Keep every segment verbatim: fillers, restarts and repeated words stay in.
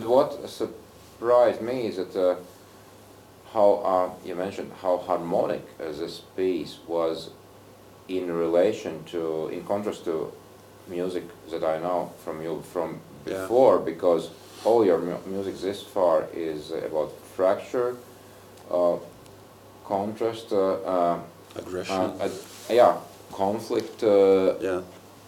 what surprised me is that uh, how uh, you mentioned how harmonic uh, this piece was in relation to, in contrast to music that I know from you from before, yeah. Because all your mu music this far is about fracture, uh, contrast, uh, uh, aggression, uh, uh, yeah, conflict, uh, yeah,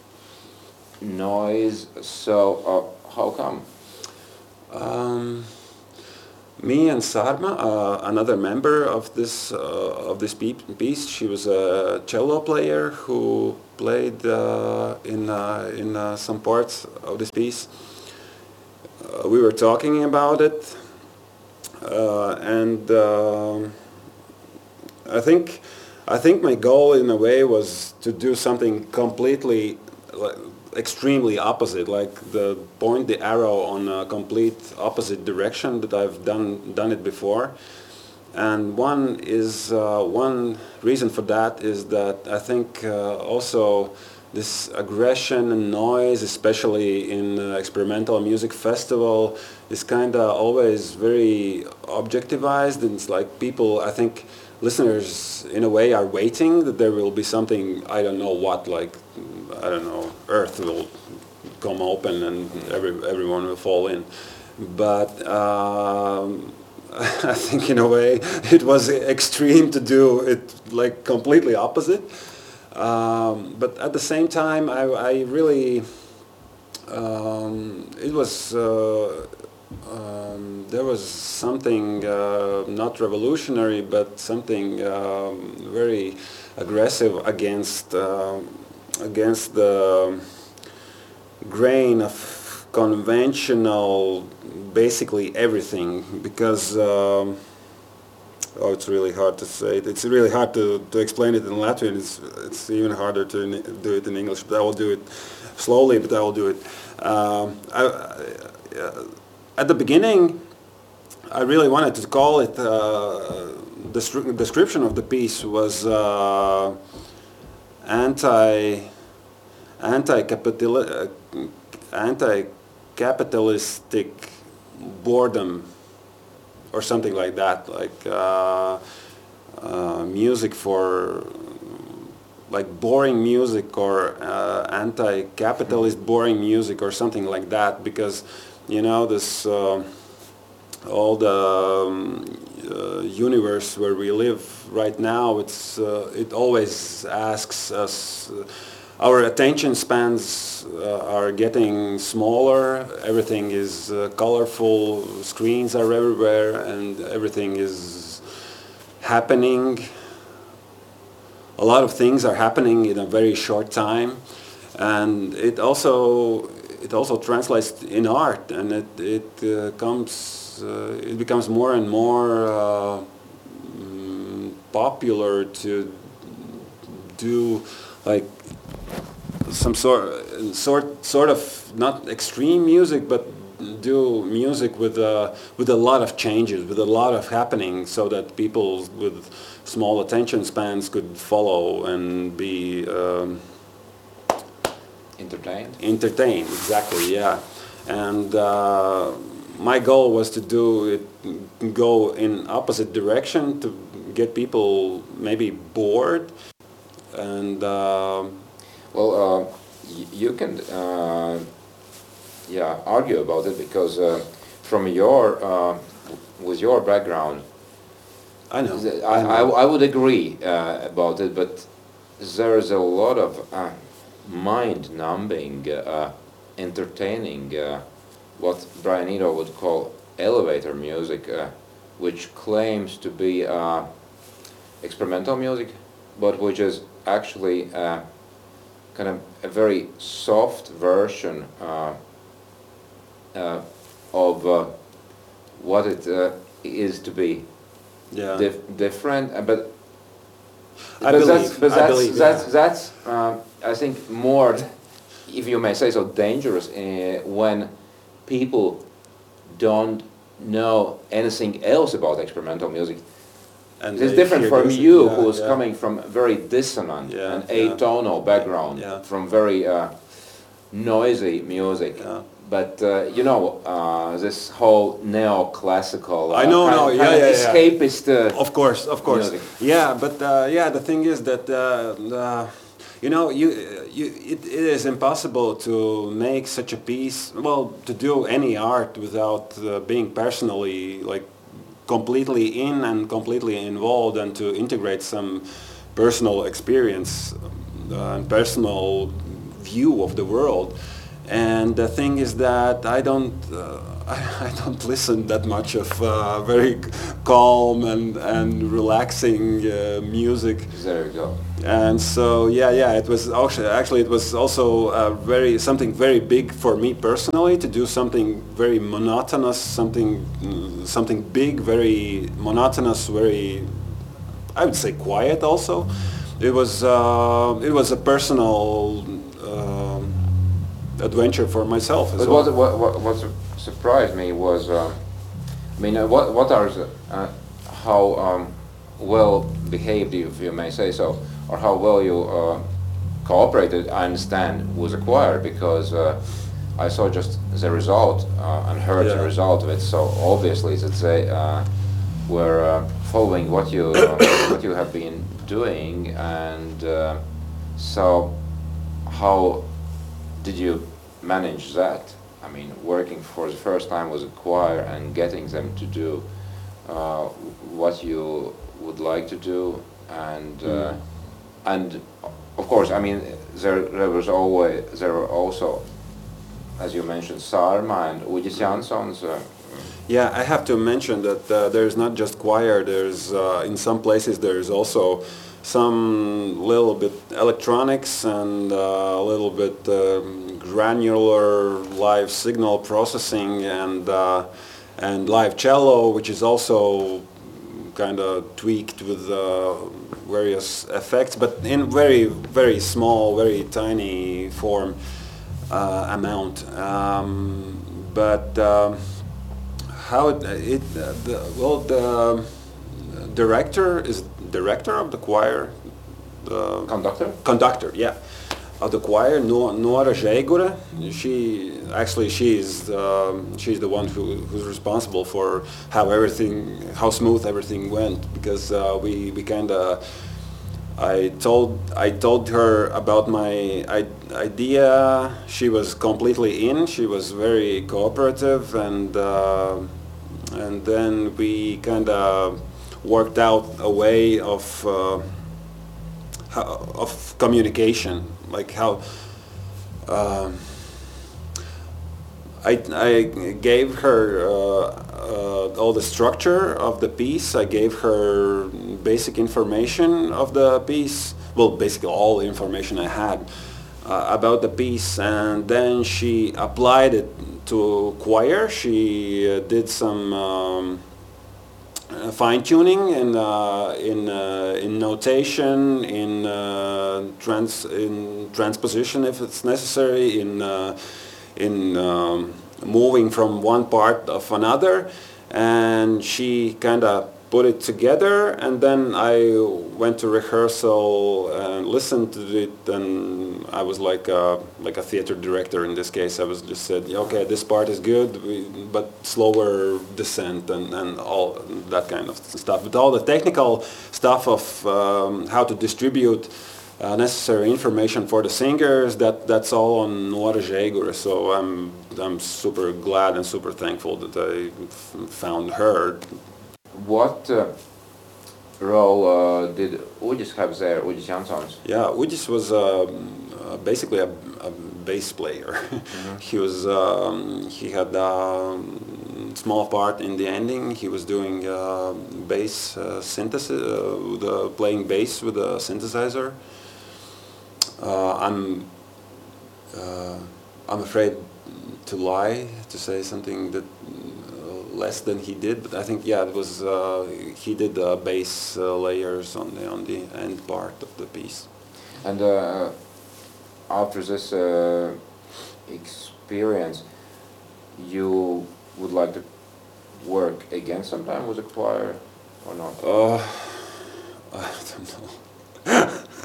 noise. So uh, how come? Um, me and Sarma, uh, another member of this uh, of this piece, she was a cello player who played uh, in uh, in uh, some parts of this piece. Uh, we were talking about it, uh, and uh, I think I think my goal in a way was to do something completely, like, extremely opposite, like the point the arrow on a complete opposite direction that I've done done it before. And one is uh, one reason for that is that I think uh, also this aggression and noise, especially in uh, experimental music festival, is kind of always very objectivized, and it's like people, I think listeners in a way are waiting that there will be something, I don't know what, like I don't know, Earth will come open and every everyone will fall in. But um, I think in a way it was extreme to do it like completely opposite. Um, but at the same time, I, I really, um, it was, uh, um, there was something uh, not revolutionary, but something um, very aggressive against uh, against the grain of conventional, basically everything, because um, oh, it's really hard to say it. It's really hard to, to explain it in Latvian. It's, it's even harder to do it in English, but I will do it slowly, but I will do it. Um, I, I, at the beginning, I really wanted to call it, uh, the description of the piece was uh, anti, anti-capital, uh, anti-capitalistic boredom, or something like that, like uh, uh, music for, like boring music, or uh, anti-capitalist boring music, or something like that, because, you know, this, uh, all the um, uh, universe where we live right now, it's, uh, it always asks us, uh, our attention spans uh, are getting smaller, everything is uh, colorful, screens are everywhere, and everything is happening. A lot of things are happening in a very short time, and it also it also translates in art, and it it uh, comes uh, it becomes more and more uh, mm, popular to do like some sort sort sort of not extreme music, but do music with a with a lot of changes, with a lot of happening, so that people with small attention spans could follow and be um, entertained. Entertained, exactly, yeah. And uh, my goal was to do it, go in opposite direction, to get people maybe bored, and. Uh, Well, uh, y you can, uh, yeah, argue about it, because uh, from your, uh, with your background, I know. I, I, I would agree uh, about it, but there's a lot of uh, mind-numbing, uh, entertaining, uh, what Brian Eno would call elevator music, uh, which claims to be uh, experimental music, but which is actually uh, kind of a very soft version uh, uh, of uh, what it uh, is to be. Yeah. Dif different, uh, but I but believe. that's but that's I believe, that's, yeah. that's um, I think more, if you may say so, dangerous uh, when people don't know anything else about experimental music. And it's different from this, you, yeah, who's yeah. coming from very dissonant Yeah, and yeah. atonal background, Yeah. from very uh, noisy music. Yeah. but uh, you know, uh, this whole neoclassical, uh, I know, kind, no, kind yeah, of yeah, yeah. escapist. Uh, Of course, of course. music. Yeah, but uh, yeah, the thing is that uh, uh, you know, you, you it, it is impossible to make such a piece. Well, to do any art without uh, being personally like completely in and completely involved, and to integrate some personal experience uh, and personal view of the world. And the thing is that I don't, uh, I, I don't listen that much of uh, very calm and and relaxing uh, music. There you go. And so yeah, yeah, it was actually actually it was also uh, very something very big for me personally, to do something very monotonous, something mm, something big, very monotonous, very, I would say, quiet also. It was uh, it was a personal um adventure for myself as But well. what what what, what sur- surprised me was, um, I mean, uh, what what are the, uh, how um, well behaved, if you may say so, or how well you uh, cooperated. I understand with the choir, because uh, I saw just the result uh, and heard the Yeah. result of it. So obviously that they uh, were uh, following what you uh, what you have been doing, and uh, so how did you manage that? I mean, working for the first time with a choir and getting them to do uh, what you would like to do, and uh, Mm. and of course, I mean, there there was always there were also, as you mentioned, Sarma and Udis Janssons. Uh, Yeah, I have to mention that uh, there's not just choir. There's uh, in some places there's also some little bit electronics and uh, a little bit um, granular live signal processing, and uh, and live cello, which is also kind of tweaked with uh, various effects, but in very very small, very tiny form uh, amount. Um, but um, how it, it uh, the, well the director is director of the choir, the Conductor? conductor, yeah, of the choir, No- Nora Žeigure. She actually she's um, she's the one who, who's responsible for how everything, how smooth everything went, because uh, we we kind of I told I told her about my I, idea. She was completely in. She was very cooperative, and uh, and then we kind of worked out a way of uh, ho- of communication, like how. Uh, I, I gave her uh, uh, all the structure of the piece. I gave her basic information of the piece. Well, basically all the information I had uh, about the piece, and then she applied it to choir. She uh, did some um, uh, fine tuning in uh, in uh, in notation, in uh, trans in transposition if it's necessary, in uh, in um, moving from one part of another, and she kind of put it together, and then I went to rehearsal and listened to it, and I was like a, like a theater director in this case. I was just said, okay, this part is good, we, but slower descent and, and all that kind of stuff. But all the technical stuff of um, how to distribute uh, necessary information for the singers, that that's all on Nora Žeigure. So I'm I'm super glad and super thankful that I f- found her. What uh, role uh, did Udis have there, Udis Janssons? Yeah, Udis was um, uh, basically a, a bass player. Mm-hmm. He was um, he had a um, small part in the ending. He was doing uh, bass uh, synthesis, uh, with, uh, playing bass with a synthesizer. Uh, I'm uh, I'm afraid to lie, to say something that uh, less than he did, but I think yeah, it was uh, he did the bass uh, layers on the on the end part of the piece. And uh, after this uh, experience, you would like to work again sometime with a choir or not? Uh, I don't know.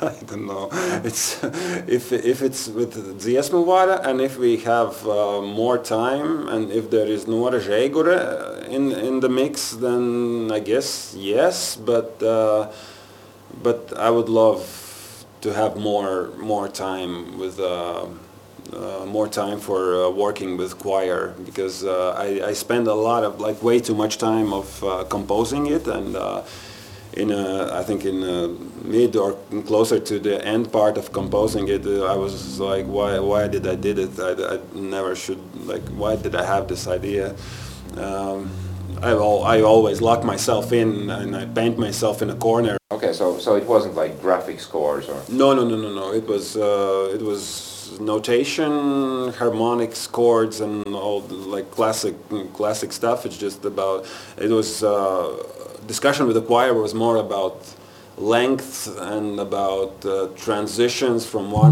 I don't know. It's if if it's with dziesmu vara and if we have uh, more time and if there is Nora Žeigure in in the mix, then I guess yes. But uh, but I would love to have more more time with. Uh, Uh, more time for uh, working with choir because uh, I, I spend a lot of like way too much time of uh, composing it and uh, in a, I think in a mid or closer to the end part of composing it uh, I was like why why did I did it I, I never should like why did I have this idea um, I, al I always lock myself in and I paint myself in a corner. Okay, so so it wasn't like graphic scores or. No, no, no, no, no. It was uh, it was notation, harmonics, chords, and all the, like classic classic stuff. It's just about it was uh, discussion with the choir was more about length and about uh, transitions from one